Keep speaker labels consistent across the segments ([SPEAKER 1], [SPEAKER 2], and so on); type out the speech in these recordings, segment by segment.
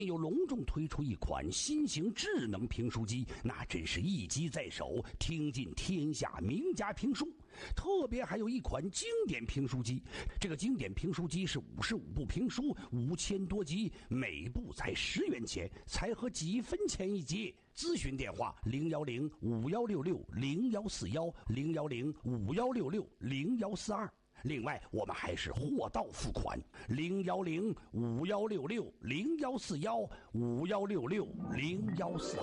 [SPEAKER 1] 又隆重推出一款新型智能评书机，那真是一机在手，听尽天下名家评书。特别还有一款经典评书机，这个经典评书机是55部评书，5000多集，每部才10元钱，才合几分钱一集。咨询电话010-5166-0141010-5166-0142。另外，我们还是货到付款，010-5166-0141-5166-0142。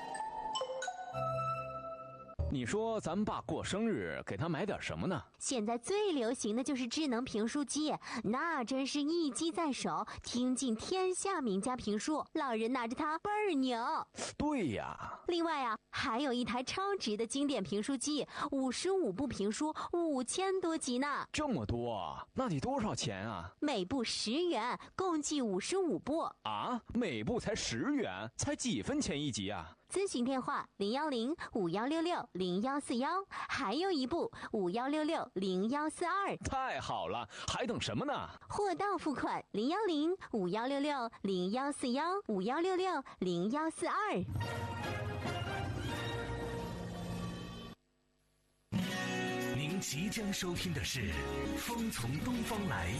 [SPEAKER 2] 你说咱们爸过生日，给他买点什么呢？
[SPEAKER 3] 现在最流行的就是智能评书机，那真是一机在手，听尽天下名家评书，老人拿着它倍儿牛。
[SPEAKER 2] 对呀。
[SPEAKER 3] 另外啊，还有一台超值的经典评书机，55部评书，5000多集呢。
[SPEAKER 2] 这么多，那得多少钱啊？
[SPEAKER 3] 每部10元，共计55部。
[SPEAKER 2] 啊，每部才10元，才几分钱一集啊？
[SPEAKER 3] 咨询电话010-5166-0141，还有一部5166-0142。
[SPEAKER 2] 太好了，还等什么呢？
[SPEAKER 3] 货到付款010-5166-0141，5166-0142。
[SPEAKER 4] 您即将收听的是《风从东方来》，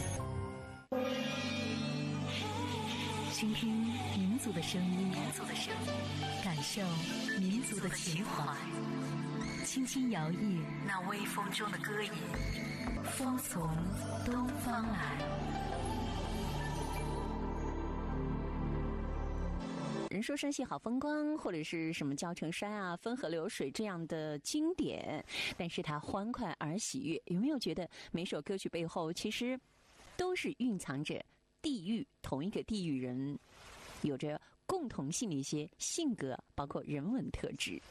[SPEAKER 5] 倾听民族的声音，感受民族的情怀，轻轻摇曳那微风中的歌吟，风从东方来。
[SPEAKER 6] 人说山系好风光，或者是什么交城山啊、汾河流水这样的经典，但是它欢快而喜悦。有没有觉得每首歌曲背后其实都是蕴藏着地域，同一个地域人有着共同性的一些性格，包括人文特质。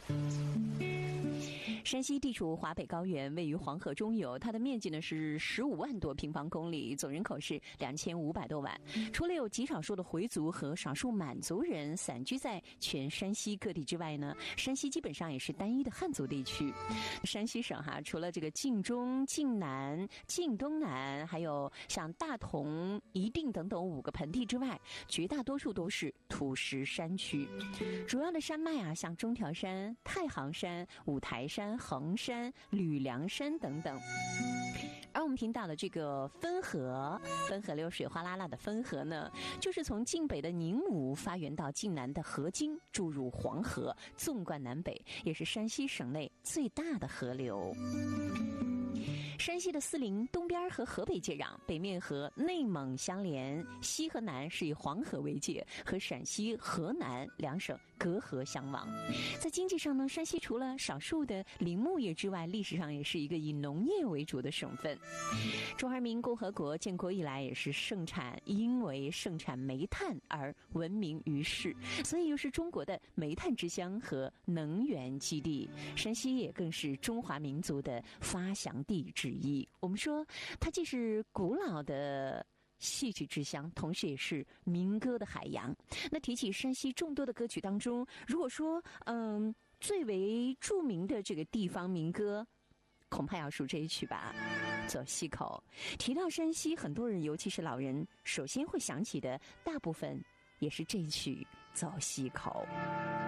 [SPEAKER 6] 山西地处华北高原，位于黄河中游，它的面积呢是15万多平方公里，总人口是2500多万。除了有极少数的回族和少数满族人散居在全山西各地之外呢，山西基本上也是单一的汉族地区。山西省除了这个晋中、晋南、晋东南，还有像大同、宜定等等5个盆地之外，绝大多数都是土石山区。主要的山脉像中条山、太行山、五台山、衡山、吕梁山等等。而我们听到的这个汾河流水哗啦啦的汾河呢，就是从晋北的宁武发源到晋南的河津，注入黄河，纵贯南北，也是山西省内最大的河流。山西的四邻东边和河北接壤，北面和内蒙相连，西和南是以黄河为界，和陕西、河南2省隔河相望。在经济上呢，山西除了少数的林牧业之外，历史上也是一个以农业为主的省份。中华人民共和国建国以来也是因为盛产煤炭而闻名于世，所以又是中国的煤炭之乡和能源基地。山西也更是中华民族的发祥地之一。我们说它既是古老的戏曲之乡，同时也是民歌的海洋。那提起山西众多的歌曲当中，如果说最为著名的这个地方民歌，恐怕要数这一曲吧，走西口。提到山西，很多人尤其是老人首先会想起的大部分也是这一曲走西口。